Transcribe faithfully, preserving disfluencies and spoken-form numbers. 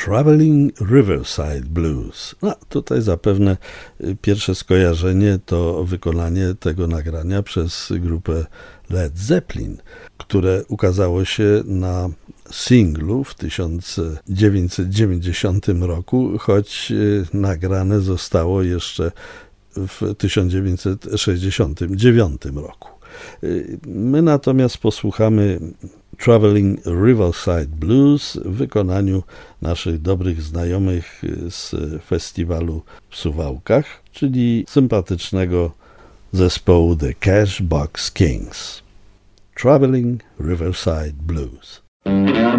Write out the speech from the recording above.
Traveling Riverside Blues. No, tutaj zapewne pierwsze skojarzenie to wykonanie tego nagrania przez grupę Led Zeppelin, które ukazało się na singlu w tysiąc dziewięćset dziewięćdziesiątym roku, choć nagrane zostało jeszcze w tysiąc dziewięćset sześćdziesiątym dziewiątym roku. My natomiast posłuchamy Traveling Riverside Blues w wykonaniu naszych dobrych znajomych z festiwalu w Suwałkach, czyli sympatycznego zespołu The Cashbox Kings. Traveling Riverside Blues.